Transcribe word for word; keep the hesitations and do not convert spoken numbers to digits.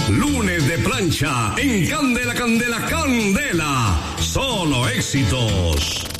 Lunes de plancha en Candela, Candela, Candela. Solo éxitos.